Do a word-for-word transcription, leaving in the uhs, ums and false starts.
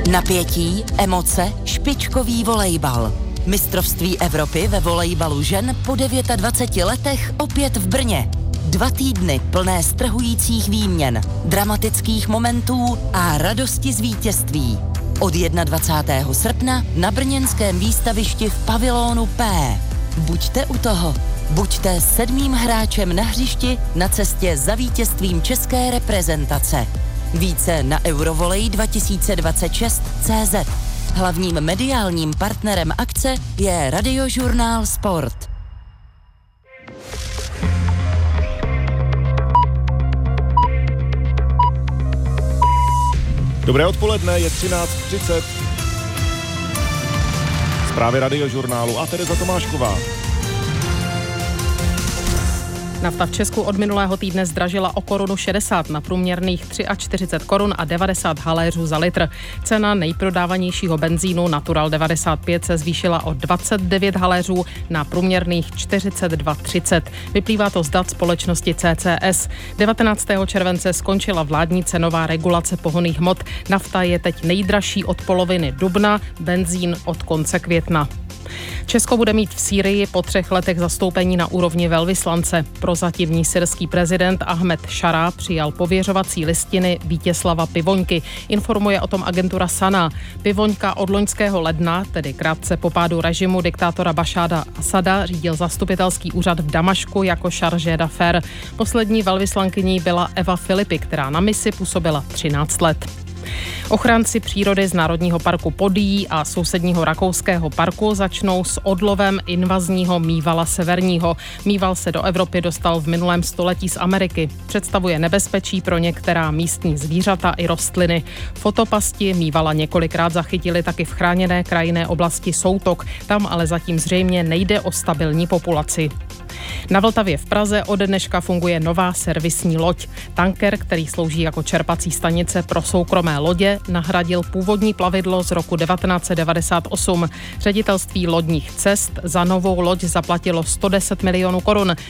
Napětí, emoce, špičkový volejbal. Mistrovství Evropy ve volejbalu žen po dvaceti devíti letech opět v Brně. Dva týdny plné strhujících výměn, dramatických momentů a radosti z vítězství. Od dvacátého prvního srpna na brněnském výstavišti v pavilonu P. Buďte u toho. Buďte sedmým hráčem na hřišti na cestě za vítězstvím české reprezentace. Více na eurovolej dva tisíce dvacet šest tečka cé zet. Hlavním mediálním partnerem akce je Radiožurnál Sport. Dobré odpoledne, je třináct třicet. Zprávy Radiožurnálu a Tereza Tomášková. Nafta v Česku od minulého týdne zdražila o korunu šedesát na průměrných čtyřicet tři korun a devadesát haléřů za litr. Cena nejprodávanějšího benzínu Natural devadesát pět se zvýšila o dvacet devět haléřů na průměrných čtyřicet dva třicet. Vyplývá to z dat společnosti C C S. devatenáctého července skončila vládní cenová regulace pohonných hmot. Nafta je teď nejdražší od poloviny dubna, benzín od konce května. Česko bude mít v Sýrii po třech letech zastoupení na úrovni velvyslance. Prozatímní syrský prezident Ahmed Šara přijal pověřovací listiny Vítězslava Pivoňky. Informuje o tom agentura Sana. Pivoňka od loňského ledna, tedy krátce po pádu režimu diktátora Bašára Asada, řídil zastupitelský úřad v Damašku jako chargé d'affaires. Poslední velvyslankyní byla Eva Filipy, která na misi působila třináct let. Ochránci přírody z Národního parku Podyjí a sousedního rakouského parku začnou s odlovem invazního mývala severního. Mýval se do Evropy dostal v minulém století z Ameriky. Představuje nebezpečí pro některá místní zvířata i rostliny. Fotopasti mývala několikrát zachytili taky v chráněné krajinné oblasti Soutok. Tam ale zatím zřejmě nejde o stabilní populaci. Na Vltavě v Praze ode dneška funguje nová servisní loď. Tanker, který slouží jako čerpací stanice pro soukromé lodě, nahradil původní plavidlo z roku devatenáct set devadesát osm. Ředitelství lodních cest za novou loď zaplatilo sto deset milionů korun.